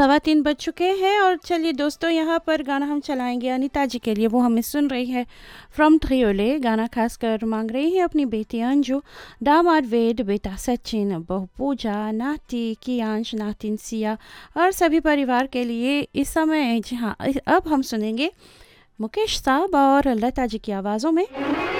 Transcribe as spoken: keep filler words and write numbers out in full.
सवा तीन बज चुके हैं और चलिए दोस्तों यहाँ पर गाना हम चलाएंगे अनीता जी के लिए। वो हमें सुन रही है फ्रॉम थ्रियोले। गाना खास कर मांग रही है अपनी बेटी अंजू, दामाद वेद, बेटा सचिन, बहू पूजा, नाती कियांश, नातिन सिया और सभी परिवार के लिए इस समय। जी हाँ, अब हम सुनेंगे मुकेश साहब और लता जी की आवाज़ों में